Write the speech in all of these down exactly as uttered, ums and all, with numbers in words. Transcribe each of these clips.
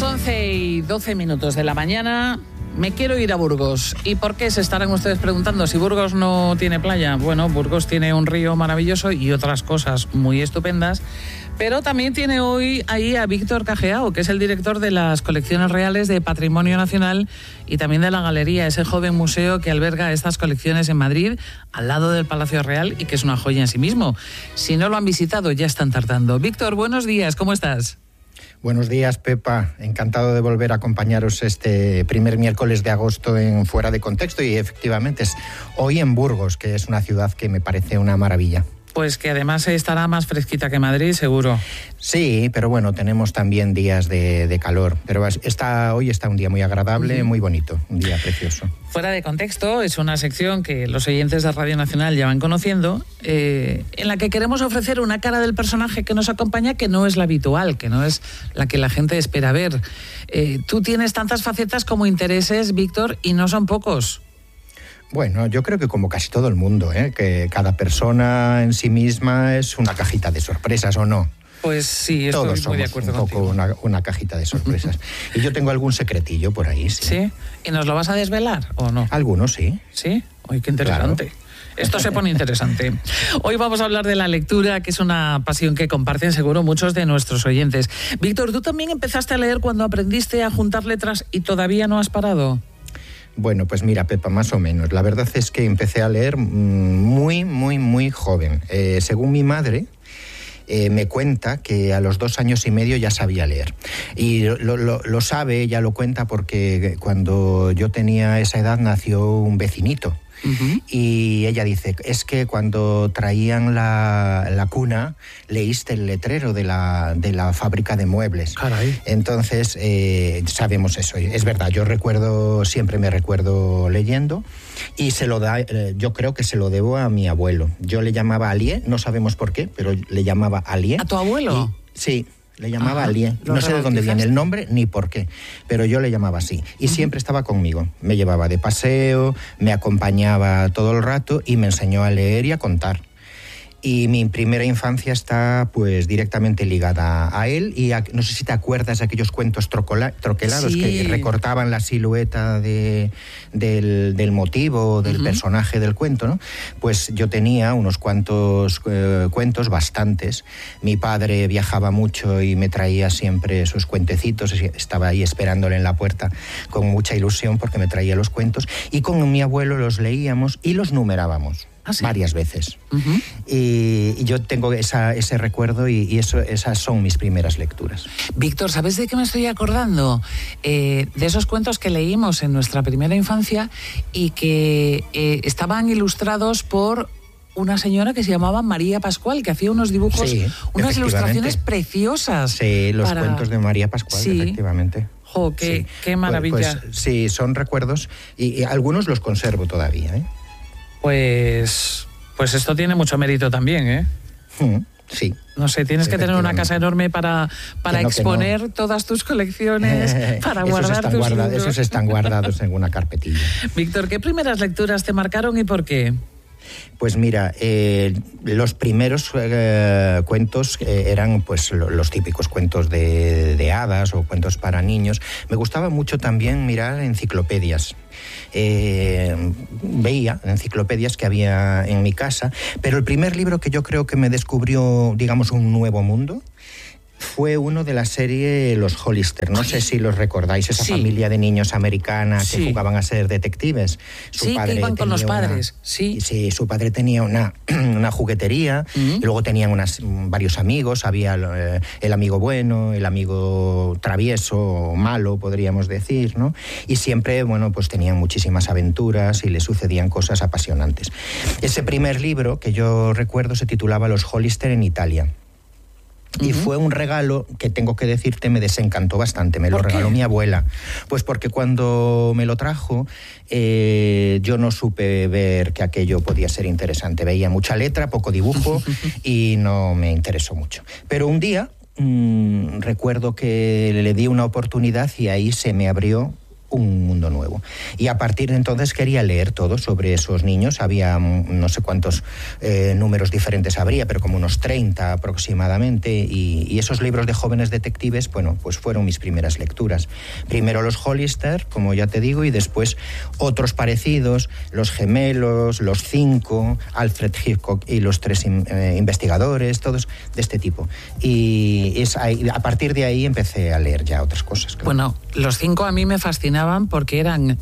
Las once y doce minutos de la mañana. Me quiero ir a Burgos. ¿Y por qué? Se estarán ustedes preguntando si Burgos no tiene playa. Bueno, Burgos tiene un río maravilloso y otras cosas muy estupendas, pero también tiene hoy ahí a Víctor Cajeao, que es el director de las colecciones reales de Patrimonio Nacional y también de la Galería, ese joven museo que alberga estas colecciones en Madrid, al lado del Palacio Real, y que es una joya en sí mismo. Si no lo han visitado, ya están tardando. Víctor, buenos días, ¿cómo estás? Buenos días, Pepa. Encantado de volver a acompañaros este primer miércoles de agosto en Fuera de Contexto, y efectivamente es hoy en Burgos, que es una ciudad que me parece una maravilla. Pues que además estará más fresquita que Madrid, seguro. Sí, pero bueno, tenemos también días de, de calor. Pero está, hoy está un día muy agradable, uh-huh. muy bonito, un día precioso. Fuera de Contexto es una sección que los oyentes de Radio Nacional ya van conociendo, eh, en la que queremos ofrecer una cara del personaje que nos acompaña que no es la habitual, que no es la que la gente espera ver. Eh, tú tienes tantas facetas como intereses, Víctor, y no son pocos. Bueno, yo creo que como casi todo el mundo, ¿eh? Que cada persona en sí misma es una cajita de sorpresas, ¿o no? Pues sí, estoy Todos muy de acuerdo somos un contigo. poco una, una cajita de sorpresas. Y yo tengo algún secretillo por ahí, sí. ¿Sí? ¿Y nos lo vas a desvelar o no? Algunos, sí. ¿Sí? ¡Ay, qué interesante! Claro. Esto se pone interesante. Hoy vamos a hablar de la lectura, que es una pasión que comparten seguro muchos de nuestros oyentes. Víctor, ¿tú también empezaste a leer cuando aprendiste a juntar letras y todavía no has parado? Bueno, pues mira, Pepa, más o menos. La verdad es que empecé a leer muy, muy, muy joven. Eh, según mi madre, eh, me cuenta que a los dos años y medio ya sabía leer. Y lo, lo, lo sabe, ella lo cuenta porque cuando yo tenía esa edad nació un vecinito. Uh-huh. Y ella dice, es que cuando traían la, la cuna, leíste el letrero de la, de la fábrica de muebles. Caray. Entonces, eh, sabemos eso. Es verdad, yo recuerdo, siempre me recuerdo leyendo, y se lo da, eh, yo creo que se lo debo a mi abuelo. Yo le llamaba Alié, no sabemos por qué, pero le llamaba Alié. ¿A tu abuelo? Y, sí. Le llamaba Alié. No sé de dónde viene el nombre ni por qué, pero yo le llamaba así. Y uh-huh. siempre estaba conmigo. Me llevaba de paseo, me acompañaba todo el rato y me enseñó a leer y a contar. Y mi primera infancia está pues directamente ligada a él, y a, no sé si te acuerdas de aquellos cuentos trocola, troquelados, sí. que recortaban la silueta de, del, del motivo, del uh-huh. personaje del cuento, ¿no? Pues yo tenía unos cuantos eh, cuentos, bastantes. Mi padre viajaba mucho y me traía siempre esos cuentecitos, estaba ahí esperándole en la puerta con mucha ilusión porque me traía los cuentos, y con mi abuelo los leíamos y los numerábamos. ¿Ah, sí? Varias veces. Uh-huh. y, y yo tengo esa, ese recuerdo, y, y eso, esas son mis primeras lecturas. Víctor, ¿sabes de qué me estoy acordando? Eh, de esos cuentos que leímos en nuestra primera infancia y que eh, estaban ilustrados por una señora que se llamaba María Pascual, que hacía unos dibujos, sí, unas ilustraciones preciosas. Sí, los para... cuentos de María Pascual, sí. efectivamente. Jo, qué, sí. qué maravilla. Pues, pues sí, son recuerdos, y, y algunos los conservo todavía, ¿eh? Pues, pues esto tiene mucho mérito también, ¿eh? Mm, sí. No sé, tienes que tener una casa enorme para, para no, exponer no. todas tus colecciones, para guardar tus guarda, libros. Esos están guardados en una carpetilla. Víctor, ¿qué primeras lecturas te marcaron y por qué? Pues mira, eh, los primeros eh, cuentos eh, eran pues lo, los típicos cuentos de, de hadas o cuentos para niños. Me gustaba mucho también mirar enciclopedias. Eh, veía enciclopedias que había en mi casa, pero el primer libro que yo creo que me descubrió, digamos, un nuevo mundo fue uno de la serie Los Hollister. No sé si los recordáis, esa sí. familia de niños americana que sí. jugaban a ser detectives. Su sí, padre que iban con los padres. Una, sí. sí, su padre tenía una, una juguetería, uh-huh. y luego tenían unas, varios amigos. Había eh, el amigo bueno, el amigo travieso, malo, podríamos decir, ¿no? Y siempre, bueno, pues tenían muchísimas aventuras y les sucedían cosas apasionantes. Ese primer libro que yo recuerdo se titulaba Los Hollister en Italia. Y uh-huh. fue un regalo que, tengo que decirte, me desencantó bastante. Me lo regaló mi abuela. Pues porque cuando me lo trajo, eh, yo no supe ver que aquello podía ser interesante. Veía mucha letra, poco dibujo y no me interesó mucho. Pero un día mmm, recuerdo que le di una oportunidad y ahí se me abrió un mundo nuevo. Y a partir de entonces quería leer todo sobre esos niños. Había no sé cuántos eh, números diferentes habría, pero como unos treinta aproximadamente, y, y esos libros de jóvenes detectives, bueno, pues fueron mis primeras lecturas. Primero los Hollister, como ya te digo, y después otros parecidos, los Gemelos, los Cinco, Alfred Hitchcock y los Tres in, eh, Investigadores, todos de este tipo. Y es ahí, a partir de ahí empecé a leer ya otras cosas. Claro. Bueno, los Cinco a mí me fascinaban porque eran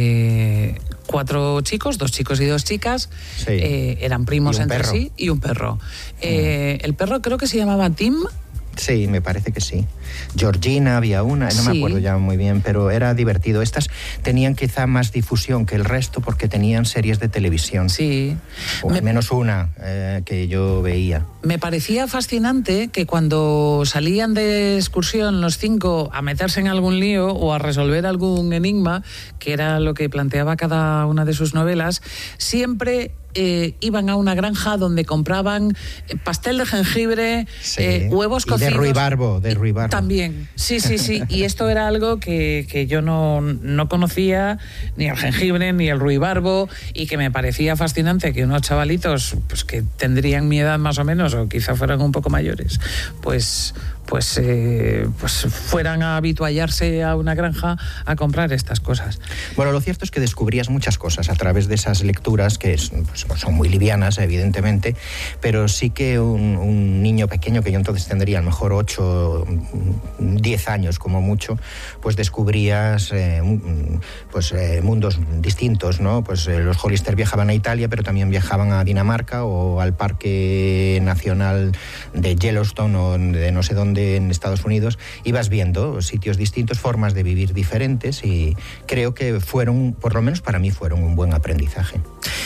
eh, cuatro chicos, dos chicos y dos chicas, sí. eh, eran primos entre perro. sí y un perro. Eh, mm. El perro creo que se llamaba Tim. Sí, me parece que sí. Georgina había una, no sí. me acuerdo ya muy bien, pero era divertido. Estas tenían quizá más difusión que el resto porque tenían series de televisión. Sí. O me... al menos una eh, que yo veía. Me parecía fascinante que cuando salían de excursión los cinco a meterse en algún lío o a resolver algún enigma, que era lo que planteaba cada una de sus novelas, siempre... Eh, iban a una granja donde compraban pastel de jengibre, sí. eh, huevos cocidos. Y de ruibarbo, de ruibarbo. También, sí, sí, sí. Y esto era algo que, que yo no, no conocía, ni el jengibre, ni el ruibarbo, y que me parecía fascinante que unos chavalitos, pues que tendrían mi edad más o menos, o quizá fueran un poco mayores, pues... Pues, eh, pues fueran a habituallarse a una granja a comprar estas cosas. Bueno, lo cierto es que descubrías muchas cosas a través de esas lecturas que es, pues, son muy livianas, evidentemente, pero sí que un, un niño pequeño, que yo entonces tendría a lo mejor ocho, diez años como mucho, pues descubrías eh, pues, eh, mundos distintos, ¿no? Pues eh, los Hollister viajaban a Italia, pero también viajaban a Dinamarca o al Parque Nacional de Yellowstone o de no sé dónde en Estados Unidos. Ibas viendo sitios distintos, formas de vivir diferentes, y creo que fueron, por lo menos para mí, fueron un buen aprendizaje.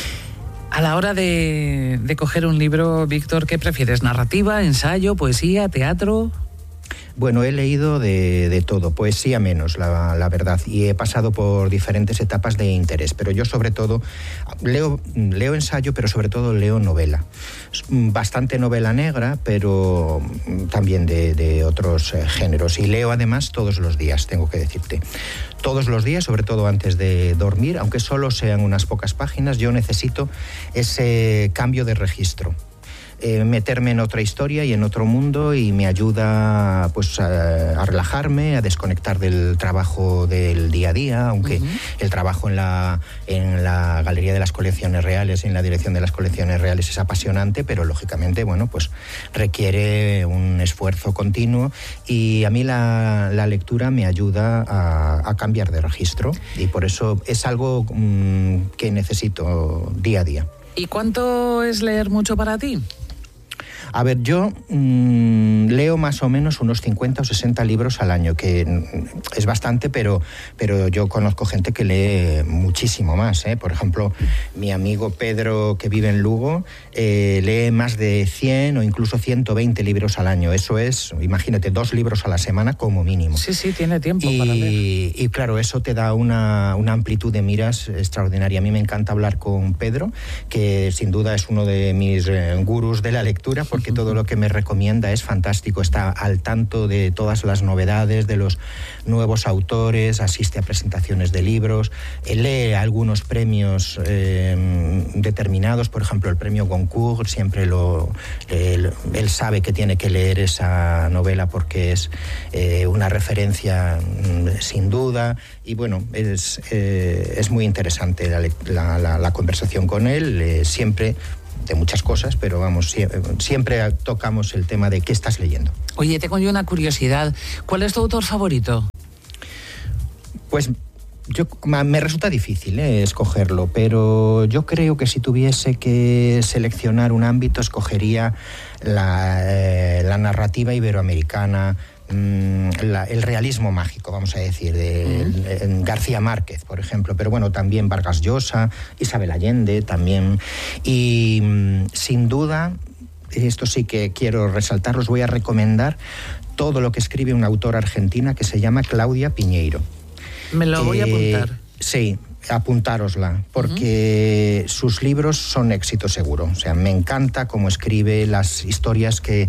A la hora de, de coger un libro, Víctor, ¿qué prefieres? ¿Narrativa, ensayo, poesía, teatro? Bueno, he leído de, de todo, poesía menos, la, la verdad, y he pasado por diferentes etapas de interés, pero yo sobre todo leo, leo ensayo, pero sobre todo leo novela. Bastante novela negra, pero también de, de otros eh, géneros, y leo además todos los días, tengo que decirte. Todos los días, sobre todo antes de dormir, aunque solo sean unas pocas páginas, yo necesito ese cambio de registro. Eh, meterme en otra historia y en otro mundo, y me ayuda pues a, a relajarme, a desconectar del trabajo del día a día, aunque uh-huh. el trabajo en la, en la Galería de las Colecciones Reales y en la Dirección de las Colecciones Reales es apasionante, pero lógicamente bueno, pues requiere un esfuerzo continuo, y a mí la, la lectura me ayuda a, a cambiar de registro, y por eso es algo mmm, que necesito día a día. ¿Y cuánto es leer mucho para ti? A ver, yo mmm, leo más o menos unos cincuenta o sesenta libros al año, que es bastante, pero, pero yo conozco gente que lee muchísimo más, ¿eh? Por ejemplo, mi amigo Pedro, que vive en Lugo, eh, lee más de cien o incluso ciento veinte libros al año. Eso es, imagínate, dos libros a la semana como mínimo. Sí, sí, tiene tiempo y, para leer. Y claro, eso te da una, una amplitud de miras extraordinaria. A mí me encanta hablar con Pedro, que sin duda es uno de mis eh, gurús de la lectura, porque que todo lo que me recomienda es fantástico, está al tanto de todas las novedades, de los nuevos autores, asiste a presentaciones de libros, lee algunos premios eh, determinados, por ejemplo el premio Goncourt, siempre lo él, él sabe que tiene que leer esa novela porque es eh, una referencia sin duda, y bueno, es, eh, es muy interesante la, la, la, la conversación con él, eh, siempre de muchas cosas, pero vamos, siempre, siempre tocamos el tema de qué estás leyendo. Oye, tengo yo una curiosidad. ¿Cuál es tu autor favorito? Pues yo, me resulta difícil eh, escogerlo, pero yo creo que si tuviese que seleccionar un ámbito, escogería la, eh, la narrativa iberoamericana, La, el realismo mágico, vamos a decir, de, de García Márquez, por ejemplo, pero bueno, también Vargas Llosa, Isabel Allende también, y sin duda, esto sí que quiero resaltar, os voy a recomendar todo lo que escribe una autora argentina que se llama Claudia Piñeiro. Me lo eh, voy a apuntar. Sí, apuntárosla, porque uh-huh. sus libros son éxito seguro. O sea, me encanta cómo escribe, las historias que,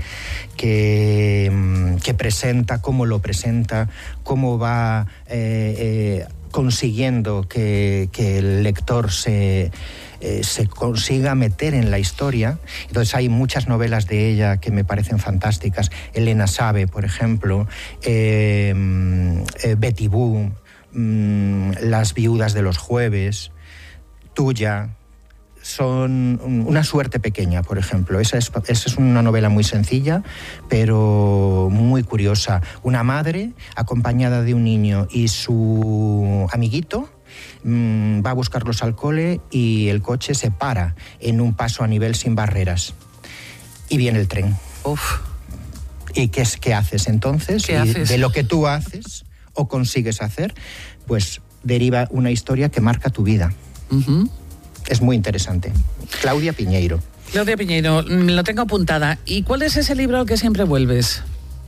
que, que presenta, cómo lo presenta, cómo va eh, eh, consiguiendo que, que el lector se, eh, se consiga meter en la historia. Entonces hay muchas novelas de ella que me parecen fantásticas. Elena Sabe, por ejemplo, eh, eh, Betty Boo, mm, Las viudas de los jueves, Tuya. Son Una suerte pequeña, por ejemplo. Esa es, esa es una novela muy sencilla, pero muy curiosa. Una madre acompañada de un niño y su amiguito mmm, va a buscarlos al cole y el coche se para en un paso a nivel sin barreras. Y viene el tren. Uf. ¿Y qué, es, qué haces entonces? ¿Qué haces? De lo que tú haces o consigues hacer, pues deriva una historia que marca tu vida. Uh-huh. Es muy interesante. Claudia Piñeiro. Claudia Piñeiro, lo tengo apuntada. ¿Y cuál es ese libro al que siempre vuelves?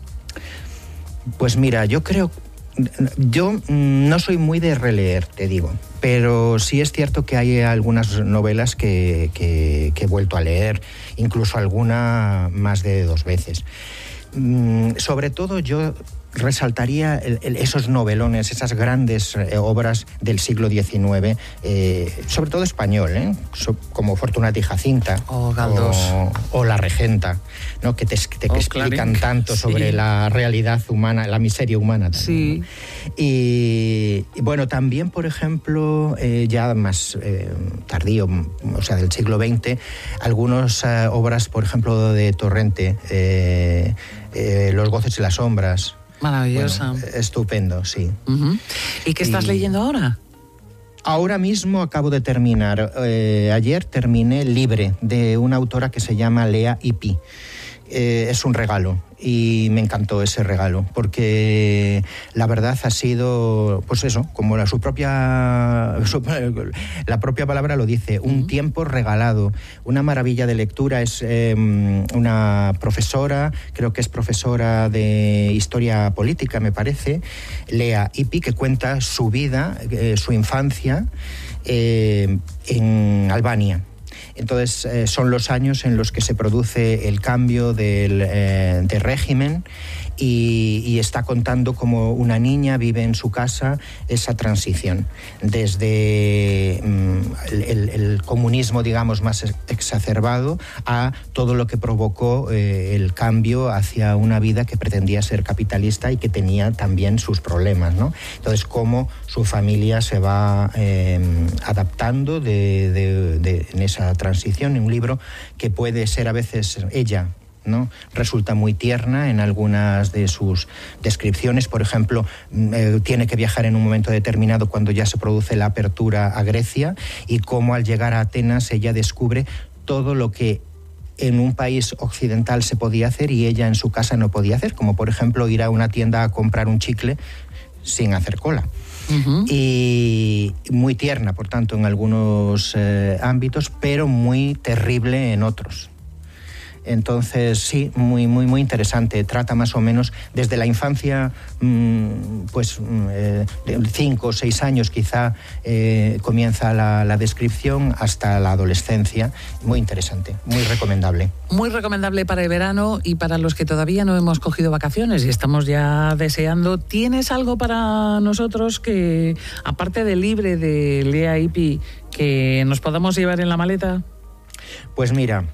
Pues mira, yo creo... Yo no soy muy de releer, te digo, pero sí es cierto que hay algunas novelas que, que, que he vuelto a leer, incluso alguna más de dos veces. Sobre todo yo resaltaría el, el, esos novelones, esas grandes eh, obras del siglo diecinueve, eh, sobre todo español, ¿eh? so, como Fortunata y Jacinta, oh, Galdós. O, o La Regenta, ¿no? que te, te oh, explican Clarín. tanto sobre sí. la realidad humana, la miseria humana también. Sí. ¿no? Y, y bueno, también, por ejemplo, eh, ya más eh, tardío, o sea, del siglo veinte, algunas eh, obras, por ejemplo, de Torrente, eh, eh, Los goces y las sombras. Maravillosa. Bueno, estupendo, sí. Uh-huh. ¿Y qué estás y... leyendo ahora? Ahora mismo acabo de terminar, eh, ayer terminé Libre, de una autora que se llama Lea Ypi. Eh, es un regalo y me encantó ese regalo porque la verdad ha sido, pues eso, como la, su propia su, la propia palabra lo dice, un uh-huh. tiempo regalado, una maravilla de lectura. Es eh, una profesora, creo que es profesora de historia política, me parece, Lea Ypi, que cuenta su vida, eh, su infancia eh, en Albania. Entonces eh, son los años en los que se produce el cambio del, eh, de régimen y, y está contando cómo una niña vive en su casa esa transición desde mm, el, el comunismo, digamos, más exacerbado a todo lo que provocó eh, el cambio hacia una vida que pretendía ser capitalista y que tenía también sus problemas, ¿no? Entonces, cómo su familia se va eh, adaptando de, de, de, en esa transición, en un libro que puede ser a veces ella, ¿no? Resulta muy tierna en algunas de sus descripciones. Por ejemplo, eh, tiene que viajar en un momento determinado cuando ya se produce la apertura a Grecia y cómo al llegar a Atenas ella descubre todo lo que en un país occidental se podía hacer y ella en su casa no podía hacer, como por ejemplo ir a una tienda a comprar un chicle sin hacer cola. Uh-huh. Y muy tierna, por tanto, en algunos eh, ámbitos, pero muy terrible en otros. Entonces, sí, muy, muy, muy interesante. Trata más o menos desde la infancia, mmm, pues eh, de cinco o seis años quizá eh, comienza la, la descripción hasta la adolescencia. Muy interesante, muy recomendable. Muy recomendable para el verano y para los que todavía no hemos cogido vacaciones y estamos ya deseando. ¿Tienes algo para nosotros que, aparte del Libre de Lea Ypi, que nos podamos llevar en la maleta? Pues mira...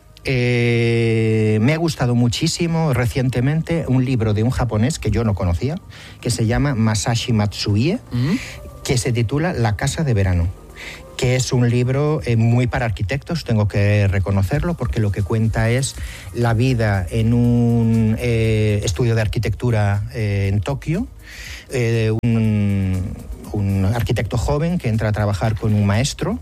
Eh, me ha gustado muchísimo recientemente un libro de un japonés que yo no conocía, que se llama Masashi Matsuie, uh-huh. que se titula La casa de verano, que es un libro eh, muy para arquitectos, tengo que reconocerlo, porque lo que cuenta es la vida en un eh, estudio de arquitectura eh, en Tokio, eh, un... un arquitecto joven que entra a trabajar con un maestro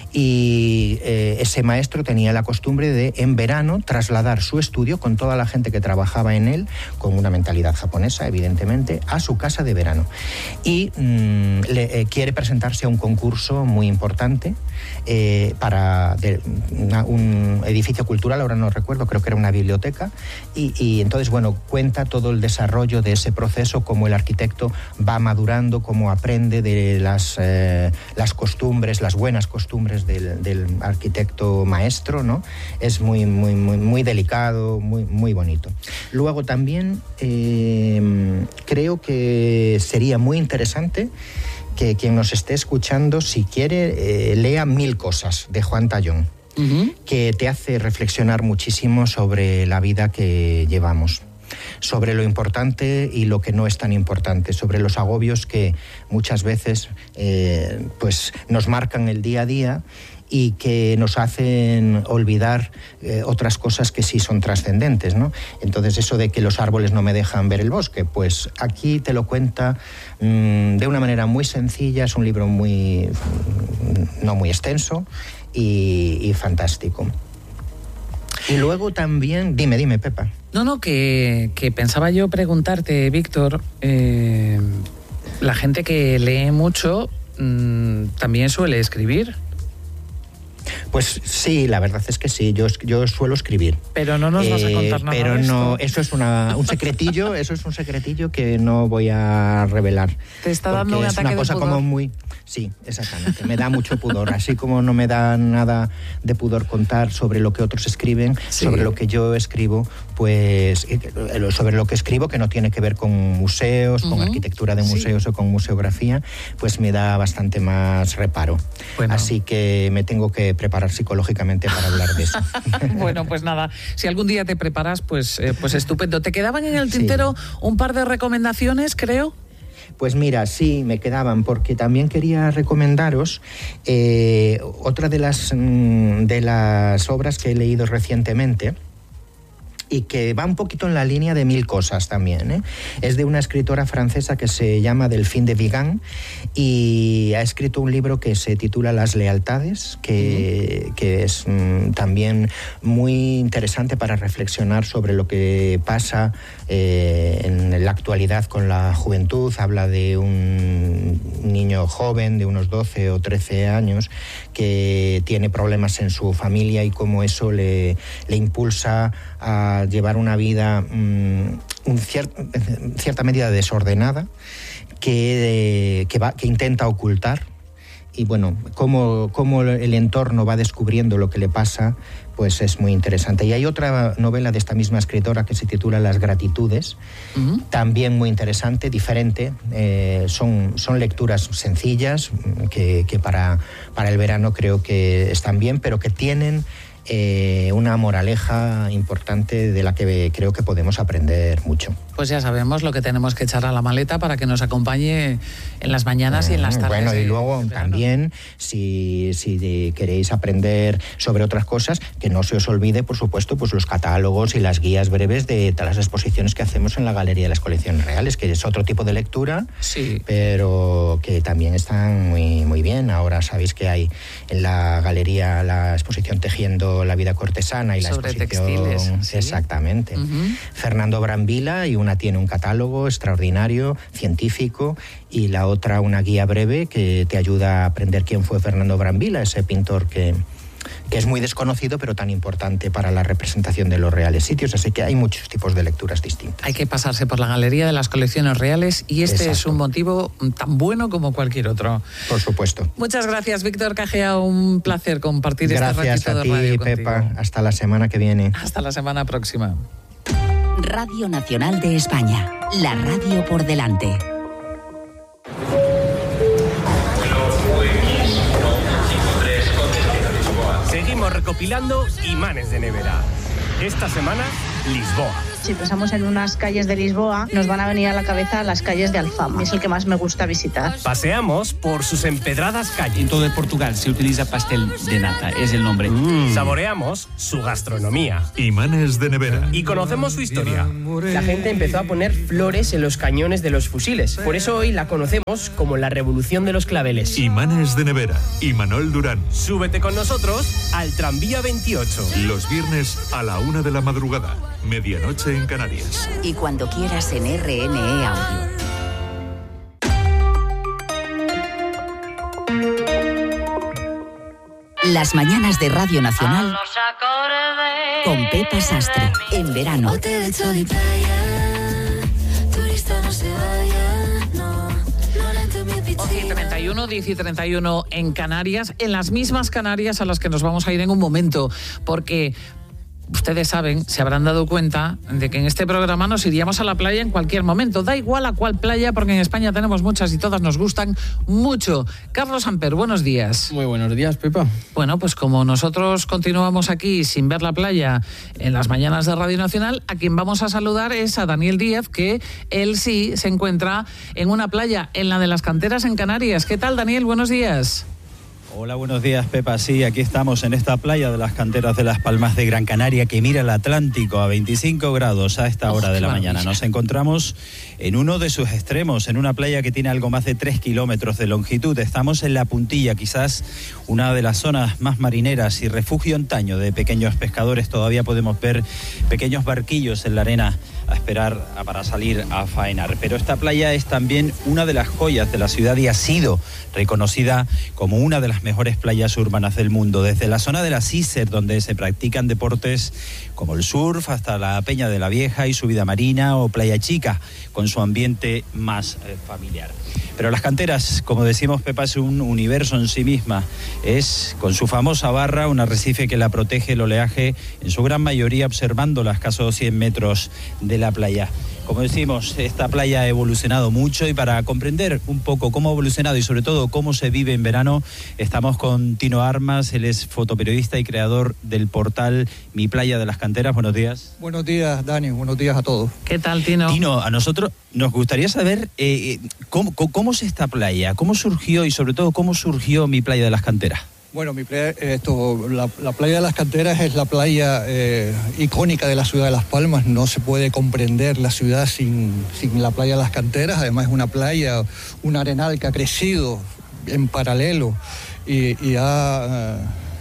y eh, ese maestro tenía la costumbre de en verano trasladar su estudio con toda la gente que trabajaba en él, con una mentalidad japonesa evidentemente, a su casa de verano y mm, le, eh, quiere presentarse a un concurso muy importante eh, para de, una, un edificio cultural, ahora no recuerdo, creo que era una biblioteca y, y entonces bueno, cuenta todo el desarrollo de ese proceso, cómo el arquitecto va madurando, cómo aprende de las, eh, las costumbres, las buenas costumbres del, del arquitecto maestro, ¿no? Es muy, muy, muy, muy delicado, muy, muy bonito. Luego también eh, creo que sería muy interesante que quien nos esté escuchando, si quiere, eh, lea Mil cosas, de Juan Tallón, uh-huh. que te hace reflexionar muchísimo sobre la vida que llevamos, sobre lo importante y lo que no es tan importante, sobre los agobios que muchas veces eh, pues nos marcan el día a día y que nos hacen olvidar eh, otras cosas que sí son trascendentes, ¿no? Entonces, eso de que los árboles no me dejan ver el bosque, pues aquí te lo cuenta mmm, de una manera muy sencilla. Es un libro muy no muy extenso y, y fantástico. Y luego también, dime, dime, Pepa. No, no, que, que pensaba yo preguntarte, Víctor, eh, la gente que lee mucho mmm, también suele escribir. Pues sí, la verdad es que sí, yo, yo suelo escribir. Pero no nos vas a contar nada Pero de esto. no, eso es una, un secretillo, eso es un secretillo que no voy a revelar. Te está dando un ataque de pudor. Es una cosa como muy... Sí, exactamente, me da mucho pudor, así como no me da nada de pudor contar sobre lo que otros escriben, sí. sobre lo que yo escribo, pues sobre lo que escribo que no tiene que ver con museos, uh-huh. con arquitectura de museos sí. o con museografía, pues me da bastante más reparo. Bueno. Así que me tengo que preparar psicológicamente para hablar de eso. Bueno, pues nada, si algún día te preparas, pues, eh, pues estupendo. ¿Te quedaban en el tintero sí. un par de recomendaciones, creo? Pues mira, sí, me quedaban, porque también quería recomendaros eh, otra de las, de las obras que he leído recientemente, y que va un poquito en la línea de Mil cosas también, ¿eh? Es de una escritora francesa que se llama Delphine de Vigan y ha escrito un libro que se titula Las lealtades, que, uh-huh. que es mm, también muy interesante para reflexionar sobre lo que pasa eh, en la actualidad con la juventud. Habla de un niño joven de unos doce o trece años que tiene problemas en su familia y cómo eso le, le impulsa a llevar una vida mmm, un cier- en cierta medida desordenada que, eh, que, va, que intenta ocultar, y bueno, cómo, cómo el entorno va descubriendo lo que le pasa, pues es muy interesante. Y hay otra novela de esta misma escritora que se titula Las gratitudes, uh-huh. también muy interesante, diferente. Eh, son, son lecturas sencillas que, que para, para el verano creo que están bien, pero que tienen Eh, una moraleja importante de la que creo que podemos aprender mucho. Pues ya sabemos lo que tenemos que echar a la maleta para que nos acompañe en las mañanas y en las tardes. Bueno, y de, luego de también, si, si queréis aprender sobre otras cosas, que no se os olvide, por supuesto, pues los catálogos y las guías breves de todas las exposiciones que hacemos en la Galería de las Colecciones Reales, que es otro tipo de lectura, sí. pero que también están muy, muy bien. Ahora sabéis que hay en la galería la exposición Tejiendo la vida cortesana y la sobre exposición textiles, ¿sí? Exactamente. Uh-huh. Fernando Brambila, y una tiene un catálogo extraordinario, científico, y la otra una guía breve que te ayuda a aprender quién fue Fernando Brambila, ese pintor que, que es muy desconocido pero tan importante para la representación de los reales sitios. Así que hay muchos tipos de lecturas distintas. Hay que pasarse por la Galería de las Colecciones Reales y este Exacto. es un motivo tan bueno como cualquier otro. Por supuesto. Muchas gracias, Víctor Cagea, un placer compartir gracias este ratito ti, de radio contigo. Pepa. Hasta la semana que viene. Hasta la semana próxima. Radio Nacional de España, la radio por delante. Seguimos recopilando imanes de nevera. Esta semana, Lisboa. Si pensamos en unas calles de Lisboa, nos van a venir a la cabeza las calles de Alfama. Es el que más me gusta visitar. Paseamos por sus empedradas calles. En todo Portugal se utiliza pastel de nata, es el nombre. Mm. Saboreamos su gastronomía. Imanes de nevera. Y conocemos su historia. La gente empezó a poner flores en los cañones de los fusiles. Por eso hoy la conocemos como la Revolución de los Claveles. Imanes de nevera. Imanol Durán. Súbete con nosotros al tranvía veintiocho. Los viernes a la una de la madrugada. Medianoche en Canarias. Y cuando quieras en R N E Audio. Las mañanas de Radio Nacional con Pepa Sastre. En verano. once y treinta y uno, diez y treinta y uno en Canarias, en las mismas Canarias a las que nos vamos a ir en un momento, porque ustedes saben, se habrán dado cuenta de que en este programa nos iríamos a la playa en cualquier momento. Da igual a cuál playa, porque en España tenemos muchas y todas nos gustan mucho. Carlos Amper, buenos días. Muy buenos días, Pepa. Bueno, pues como nosotros continuamos aquí sin ver la playa en las mañanas de Radio Nacional, a quien vamos a saludar es a Daniel Díaz, que él sí se encuentra en una playa, en la de las Canteras en Canarias. ¿Qué tal, Daniel? Buenos días. Hola, buenos días, Pepa. Sí, aquí estamos en esta playa de las Canteras de Las Palmas de Gran Canaria, que mira el Atlántico a veinticinco grados a esta hora oh, de la mañana. Nos encontramos en uno de sus extremos, en una playa que tiene algo más de tres kilómetros de longitud. Estamos en la puntilla, quizás una de las zonas más marineras y refugio antaño de pequeños pescadores. Todavía podemos ver pequeños barquillos en la arena a esperar a, para salir a faenar. Pero esta playa es también una de las joyas de la ciudad y ha sido reconocida como una de las mejores playas urbanas del mundo. Desde la zona de la Cícer, donde se practican deportes como el surf, hasta la Peña de la Vieja y su vida marina, o Playa Chica, con su ambiente más eh, familiar. Pero las Canteras, como decimos, Pepa, es un universo en sí misma. Es, con su famosa barra, un arrecife que la protege el oleaje, en su gran mayoría observando a escasos cien metros de la playa. Como decimos, esta playa ha evolucionado mucho, y para comprender un poco cómo ha evolucionado y sobre todo cómo se vive en verano, estamos con Tino Armas. Él es fotoperiodista y creador del portal Mi Playa de las Canteras. Buenos días. Buenos días, Dani. Buenos días a todos. ¿Qué tal, Tino? Tino, a nosotros nos gustaría saber eh, cómo, cómo es esta playa, cómo surgió y sobre todo cómo surgió Mi Playa de las Canteras. Bueno, mi playa, esto, la, la playa de las Canteras es la playa eh, icónica de la ciudad de Las Palmas. No se puede comprender la ciudad sin, sin la playa de las Canteras. Además es una playa, un arenal que ha crecido en paralelo y, y ha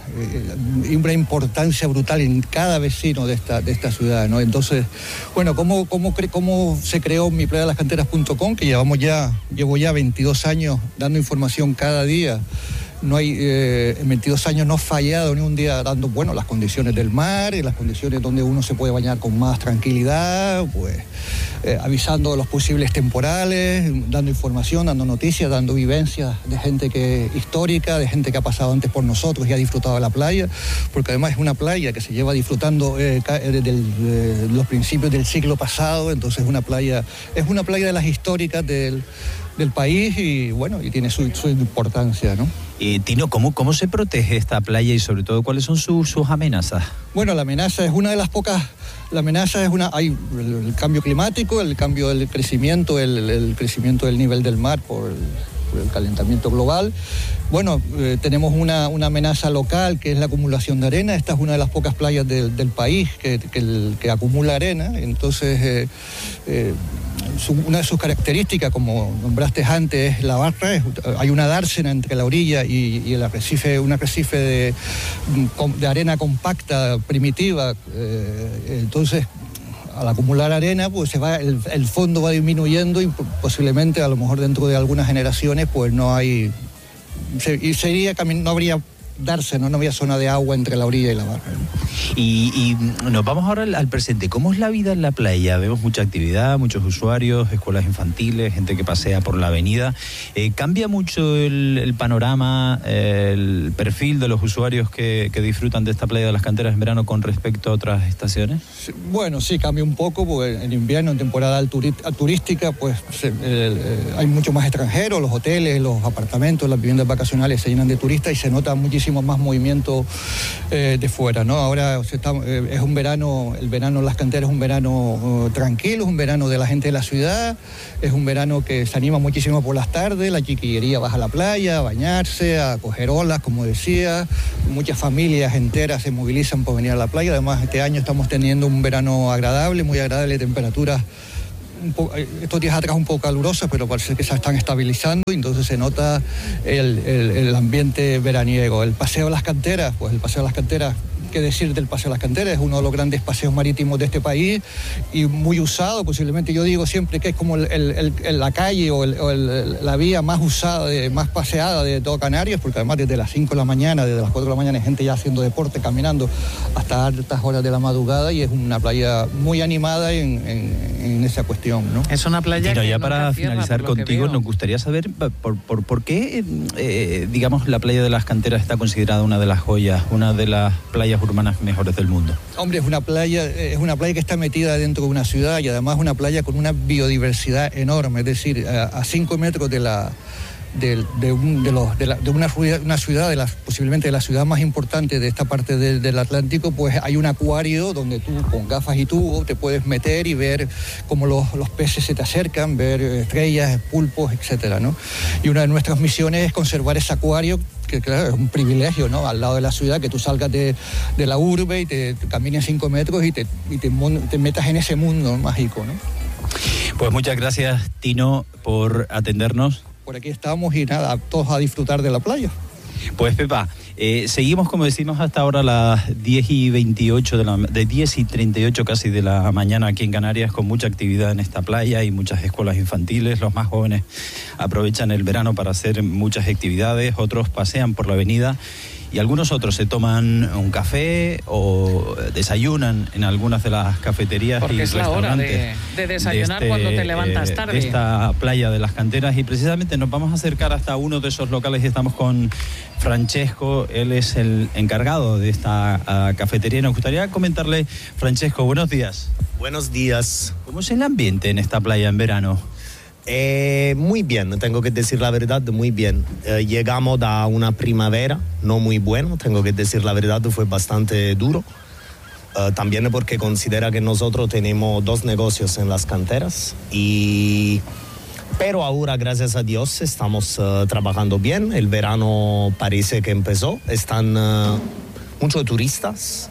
eh, una importancia brutal en cada vecino de esta, de esta ciudad, ¿no? Entonces, bueno, ¿cómo, cómo, cómo se creó mi playa de las canteras punto com? Que llevamos ya, llevo ya veintidós años dando información cada día. No hay, eh, en veintidós años no he fallado ni un día dando, bueno, las condiciones del mar y las condiciones donde uno se puede bañar con más tranquilidad, pues eh, avisando de los posibles temporales, dando información, dando noticias, dando vivencias de gente que histórica, de gente que ha pasado antes por nosotros y ha disfrutado de la playa, porque además es una playa que se lleva disfrutando eh, desde el, eh, los principios del siglo pasado. Entonces es una playa, es una playa de las históricas del, del país y bueno, y tiene su, su importancia, ¿no? Y Tino, ¿cómo, ¿cómo se protege esta playa y sobre todo cuáles son sus, sus amenazas? Bueno, la amenaza es una de las pocas, la amenaza es una, hay el, el cambio climático, el cambio del crecimiento, el, el crecimiento del nivel del mar por el, por el calentamiento global. Bueno, eh, tenemos una, una amenaza local que es la acumulación de arena. Esta es una de las pocas playas del, del país que, que, el, que acumula arena, entonces eh, eh, su, una de sus características, como nombraste antes, es la barra. Es, hay una dársena entre la orilla y, y el arrecife, un arrecife de, de arena compacta, primitiva. Eh, entonces, al acumular arena, pues se va, el, el fondo va disminuyendo y posiblemente, a lo mejor dentro de algunas generaciones, pues no hay, se, y sería, no habría darse, ¿no? No había zona de agua entre la orilla y la barra, ¿no? Y, y nos vamos ahora al, al presente. ¿Cómo es la vida en la playa? Vemos mucha actividad, muchos usuarios, escuelas infantiles, gente que pasea por la avenida. Eh, ¿Cambia mucho el, el panorama, el perfil de los usuarios que, que disfrutan de esta playa de las Canteras en verano con respecto a otras estaciones? Sí, bueno, sí, cambia un poco, porque en invierno, en temporada turística, pues se, eh, hay mucho más extranjeros, los hoteles, los apartamentos, las viviendas vacacionales se llenan de turistas y se nota muchísimo más movimiento eh, de fuera, ¿no? Ahora se está, eh, es un verano, el verano en las Canteras es un verano uh, tranquilo, es un verano de la gente de la ciudad, es un verano que se anima muchísimo por las tardes, la chiquillería baja a la playa, a bañarse, a coger olas, como decía, muchas familias enteras se movilizan por venir a la playa. Además, este año estamos teniendo un verano agradable, muy agradable, temperaturas un poco, estos días atrás un poco calurosas, pero parece que se están estabilizando y entonces se nota el, el, el ambiente veraniego. El paseo a las canteras, pues el paseo a las canteras, qué decir del paseo a las canteras, es uno de los grandes paseos marítimos de este país y muy usado, posiblemente. Yo digo siempre que es como el, el, el, la calle o, el, o el, la vía más usada, de, más paseada de todo Canarias, porque además desde las cinco de la mañana, desde las cuatro de la mañana hay gente ya haciendo deporte, caminando hasta altas horas de la madrugada, y es una playa muy animada en, en, en esa cuestión, ¿no? Es una playa Tino, que ya no para finalizar contigo, nos gustaría saber por, por, por qué, eh, digamos, la playa de las Canteras está considerada una de las joyas, una de las playas urbanas mejores del mundo. Hombre, es una playa, es una playa que está metida dentro de una ciudad y además una playa con una biodiversidad enorme, es decir, a, a cinco metros de la de, de, un, de, los, de, la, de una, una ciudad, de la, posiblemente de la ciudad más importante de esta parte de, del Atlántico, pues hay un acuario donde tú con gafas y tubo te puedes meter y ver cómo los, los peces se te acercan, ver estrellas, pulpos, etcétera, ¿no? Y una de nuestras misiones es conservar ese acuario, que claro, es un privilegio, ¿no? Al lado de la ciudad, que tú salgas de, de la urbe y te, te camines cinco metros y, te, y te, te metas en ese mundo mágico, ¿no? Pues muchas gracias, Tino, por atendernos. Por aquí estamos y nada, todos a disfrutar de la playa. Pues Pepa, eh, seguimos como decimos hasta ahora a las diez y veintiocho, de, la, de diez y treinta y ocho casi de la mañana aquí en Canarias, con mucha actividad en esta playa y muchas escuelas infantiles. Los más jóvenes aprovechan el verano para hacer muchas actividades, otros pasean por la avenida y algunos otros se toman un café o desayunan en algunas de las cafeterías Porque y es la hora de, de desayunar de este, cuando te levantas eh, tarde. De esta playa de las canteras, y precisamente nos vamos a acercar hasta uno de esos locales y estamos con Francesco. Él es el encargado de esta uh, cafetería. Nos gustaría comentarle, Francesco, buenos días. Buenos días. ¿Cómo es el ambiente en esta playa en verano? Eh, muy bien, tengo que decir la verdad, muy bien. Eh, llegamos a una primavera no muy buena, tengo que decir la verdad, fue bastante duro. Eh, también porque considera que nosotros tenemos dos negocios en las canteras, y... pero ahora, gracias a Dios, estamos uh, trabajando bien. El verano parece que empezó, están uh, muchos turistas,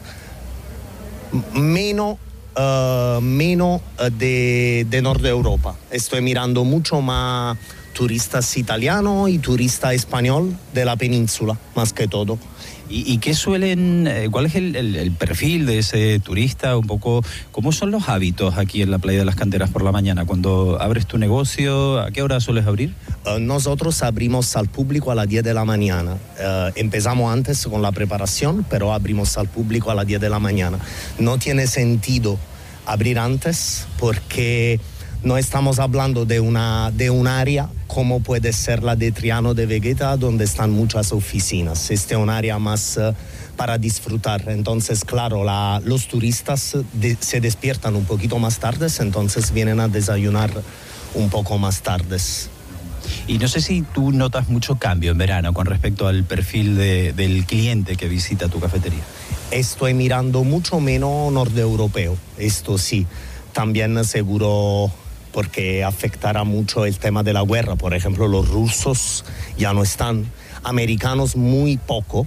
menos... Uh, menos uh, de, de Norte de Europa. Estoy mirando mucho más turistas italianos y turistas español de la península, más que todo. ¿Y, y qué suelen, eh, cuál es el, el, el perfil de ese turista? Un poco, ¿cómo son los hábitos aquí en la playa de las canteras por la mañana? Cuando abres tu negocio, ¿a qué hora sueles abrir? Uh, nosotros abrimos al público a las diez de la mañana. Uh, empezamos antes con la preparación, pero abrimos al público a las diez de la mañana. No tiene sentido abrir antes porque no estamos hablando de una de un área como puede ser la de Triano de Vegeta, donde están muchas oficinas. Este es un área más uh, para disfrutar. Entonces, claro, la, los turistas de, se despiertan un poquito más tardes, entonces vienen a desayunar un poco más tardes. Y no sé si tú notas mucho cambio en verano con respecto al perfil de, del cliente que visita tu cafetería. Estoy mirando mucho menos norte-europeo, esto sí. También seguro porque afectará mucho el tema de la guerra. Por ejemplo, los rusos ya no están, americanos muy poco.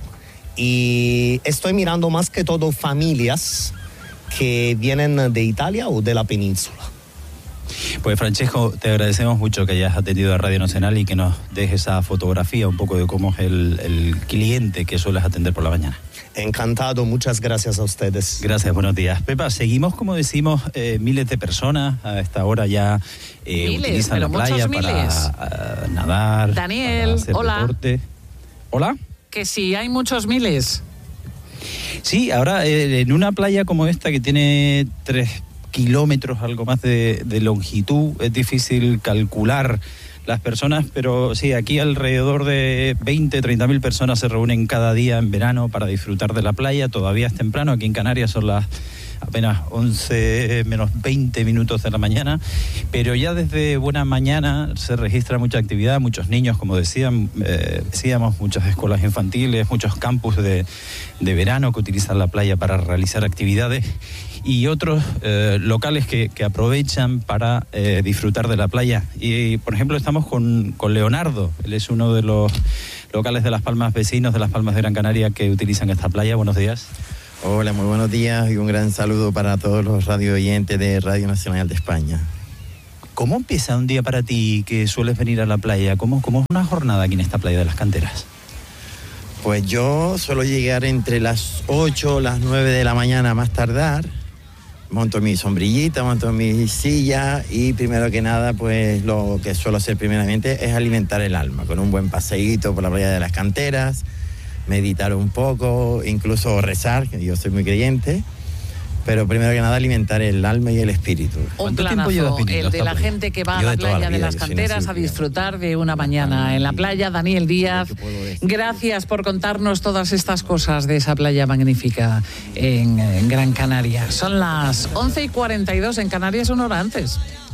Y estoy mirando más que todo familias que vienen de Italia o de la península. Pues Francesco, te agradecemos mucho que hayas atendido a Radio Nacional y que nos dejes esa fotografía un poco de cómo es el, el cliente que sueles atender por la mañana. Encantado, muchas gracias a ustedes. Gracias, buenos días. Pepa, seguimos, como decimos, eh, miles de personas a esta hora ya eh, miles, utilizan la playa para uh, nadar, Daniel, para hacer hola. deporte. Hola. Que sí, hay muchos miles. Sí, ahora eh, en una playa como esta que tiene tres kilómetros, algo más de, de longitud, es difícil calcular las personas, pero sí, aquí alrededor de veinte, treinta mil personas se reúnen cada día en verano para disfrutar de la playa. Todavía es temprano, aquí en Canarias son las apenas once menos veinte minutos de la mañana, pero ya desde buena mañana se registra mucha actividad, muchos niños, como decían, eh, decíamos, muchas escuelas infantiles, muchos campus de, de verano que utilizan la playa para realizar actividades, y otros eh, locales que, que aprovechan para eh, disfrutar de la playa. Y, por ejemplo, estamos con, con Leonardo. Él es uno de los locales de Las Palmas, vecinos de Las Palmas de Gran Canaria, que utilizan esta playa. Buenos días. Hola, muy buenos días y un gran saludo para todos los radio oyentes de Radio Nacional de España. ¿Cómo empieza un día para ti que sueles venir a la playa? ¿Cómo, cómo es una jornada aquí en esta playa de las canteras? Pues yo suelo llegar entre las ocho, las nueve de la mañana más tardar. Monto mi sombrillita, monto mi silla y primero que nada, pues lo que suelo hacer primeramente es alimentar el alma con un buen paseíto por la playa de las canteras, meditar un poco, incluso rezar, que yo soy muy creyente, pero primero que nada alimentar el alma y el espíritu. Un planazo, el de la gente que va a la playa de las canteras a disfrutar de una mañana en la playa. Daniel Díaz, gracias por contarnos todas estas cosas de esa playa magnífica en, en Gran Canaria. Son las once y cuarenta y dos en Canarias, una hora antes.